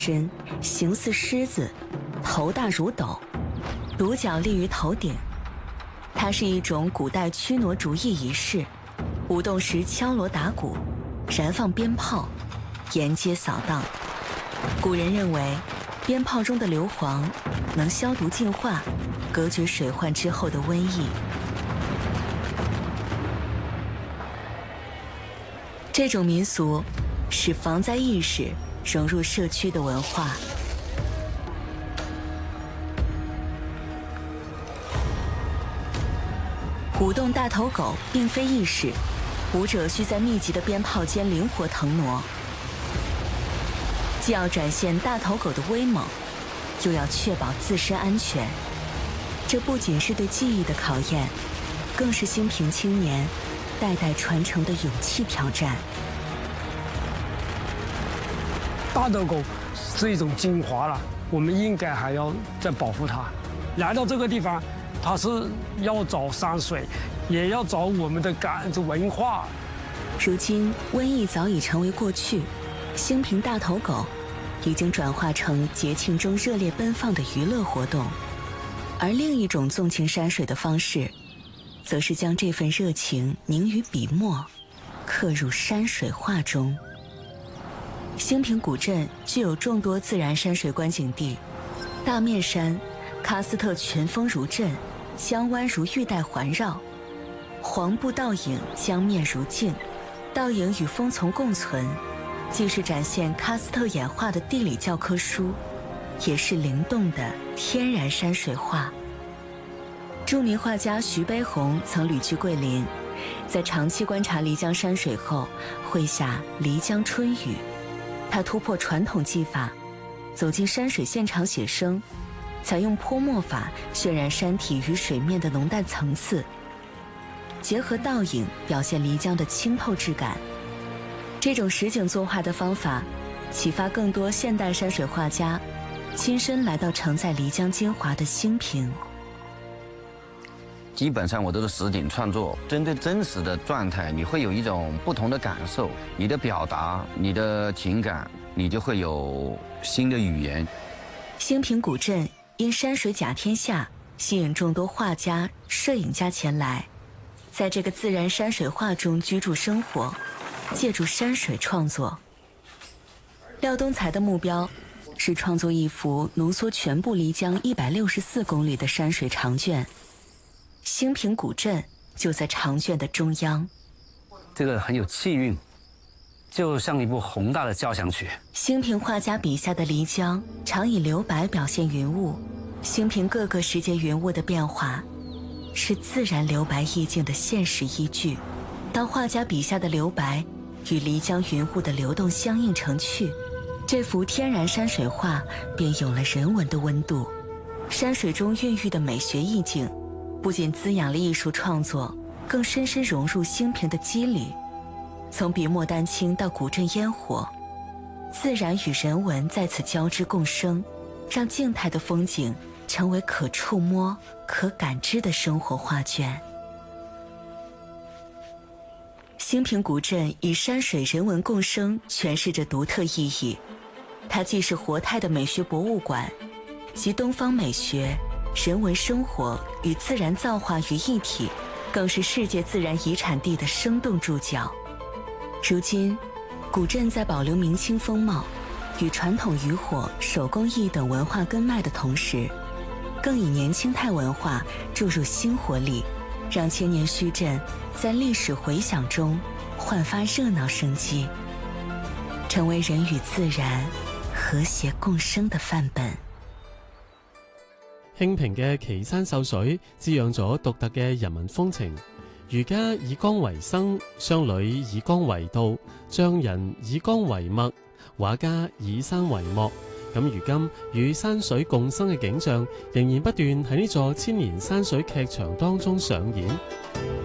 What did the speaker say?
身，形似狮子，头大如斗，独角立于头顶。它是一种古代驱挪逐役仪式，舞动时敲锣打鼓，燃放鞭炮，沿街扫荡。古人认为，鞭炮中的硫磺能消毒净化，隔绝水患之后的瘟疫。这种民俗使防灾意识融入社区的文化。舞动大头狗并非易事，舞者需在密集的鞭炮间灵活腾挪，既要展现大头狗的威猛，又要确保自身安全。这不仅是对技艺的考验，更是兴平青年代代传承的勇气挑战。 大头狗是一种精华了，我们应该还要再保护它。来到这个地方，它是要找山水，也要找我们的文化。 如今瘟疫早已成为过去，兴平大头狗已经转化成节庆中热烈奔放的娱乐活动，而另一种纵情山水的方式，则是将这份热情凝于笔墨，刻入山水画中。兴平古镇具有众多自然山水观景地，大面山、喀斯特群峰如阵，江湾如玉带环绕；黄布倒影，江面如镜，倒影与峰丛共存，既是展现喀斯特演化的地理教科书，也是灵动的天然山水画。著名画家徐悲鸿曾旅居桂林，在长期观察漓江山水后，绘下《漓江春雨》。他突破传统技法，走进山水现场写生，采用泼墨法渲染山体与水面的浓淡层次，结合倒影表现漓江的清透质感。这种实景作画的方法，启发更多现代山水画家亲身来到承载漓江精华的兴平。 基本上我都是实景创作，针对真实的状态，你会有一种不同的感受，你的表达，你的情感，你就会有新的语言。 兴平古镇因山水甲天下，吸引众多画家、摄影家前来，在这个自然山水画中居住生活，借助山水创作。廖东才的目标是创作一幅浓缩全部漓江164公里的山水长卷。兴平古镇就在长卷的中央， 这个很有气韵，就像一部宏大的交响曲。 兴平画家笔下的漓江常以留白表现云雾，兴平各个时节云雾的变化是自然留白意境的现实依据。当画家笔下的留白与漓江云雾的流动相映成趣，这幅天然山水画便有了人文的温度。山水中孕育的美学意境不仅滋养了艺术创作，更深深融入兴平的肌理。从笔墨丹青到古镇烟火，自然与人文在此交织共生，让静态的风景成为可触摸、可感知的生活画卷。兴平古镇以山水人文共生诠释着独特意义。它既是活态的美学博物馆，集东方美学、人文生活与自然造化于一体，更是世界自然遗产地的生动注脚。如今，古镇在保留明清风貌与传统渔火、手工艺等文化根脉的同时，更以年轻态文化注入新活力，让千年墟镇在历史回响中焕发热闹生机，成为人与自然和谐共生的范本。 興平嘅奇山秀水滋養咗獨特嘅人民風情。儒家以江為生，商旅以江為道，匠人以江為墨，畫家以山為幕。咁如今與山水共生嘅景象，仍然不斷喺呢座千年山水劇場當中上演。